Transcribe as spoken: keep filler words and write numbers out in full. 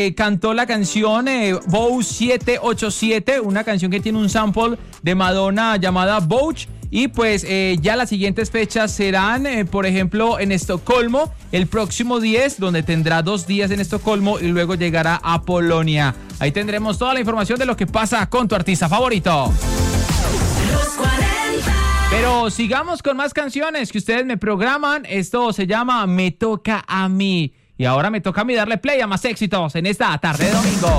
Eh, cantó la canción eh, Bow siete ocho siete, una canción que tiene un sample de Madonna llamada Bouch. Y pues eh, ya las siguientes fechas serán, eh, por ejemplo, en Estocolmo, el próximo diez, donde tendrá dos días en Estocolmo y luego llegará a Polonia. Ahí tendremos toda la información de lo que pasa con tu artista favorito. Los cuarenta. Pero sigamos con más canciones que ustedes me programan. Esto se llama Me Toca a Mí. Y ahora me toca a mí darle play a más éxitos en esta tarde de domingo.